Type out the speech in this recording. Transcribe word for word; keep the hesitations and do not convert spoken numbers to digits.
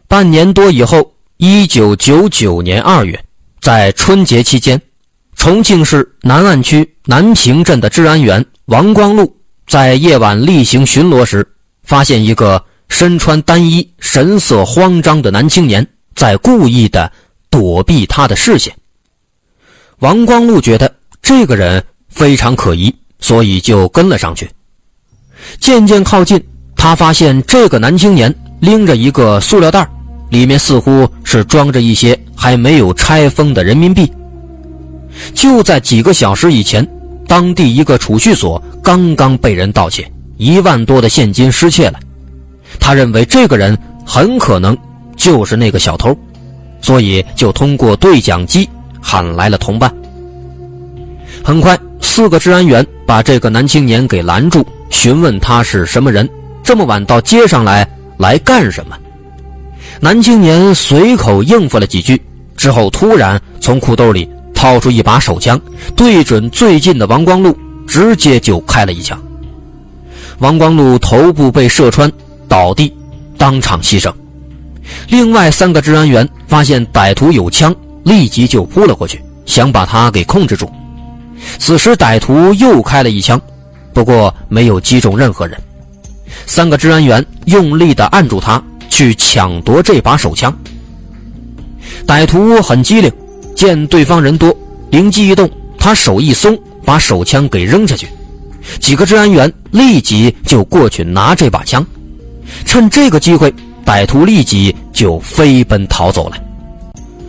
半年多以后，一九九九年二月，在春节期间，重庆市南岸区南平镇的治安员王光禄在夜晚例行巡逻时，发现一个身穿单衣、神色慌张的男青年在故意的躲避他的视线。王光禄觉得这个人非常可疑，所以就跟了上去。渐渐靠近，他发现这个男青年拎着一个塑料袋，里面似乎是装着一些还没有拆封的人民币。就在几个小时以前，当地一个储蓄所刚刚被人盗窃，一万多的现金失窃了。他认为这个人很可能就是那个小偷，所以就通过对讲机喊来了同伴。很快，四个治安员把这个男青年给拦住，询问他是什么人，这么晚到街上来来干什么。男青年随口应付了几句之后，突然从裤兜里掏出一把手枪，对准最近的王光禄直接就开了一枪。王光禄头部被射穿，倒地当场牺牲。另外三个治安员发现歹徒有枪，立即就扑了过去，想把他给控制住。此时歹徒又开了一枪，不过没有击中任何人。三个治安员用力地按住他，去抢夺这把手枪。歹徒很机灵，见对方人多，灵机一动，他手一松，把手枪给扔下去。几个治安员立即就过去拿这把枪，趁这个机会，歹徒立即就飞奔逃走了。